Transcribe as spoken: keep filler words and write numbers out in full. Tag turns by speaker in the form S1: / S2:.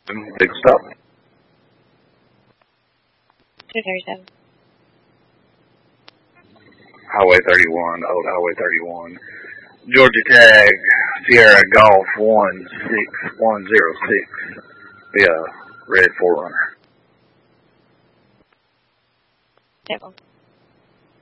S1: Big stop.
S2: two thirty-seven.
S1: Highway thirty-one, Old Highway thirty-one. Georgia tag, Sierra Golf one six one zero six. Yeah, red four runner.
S2: Seven.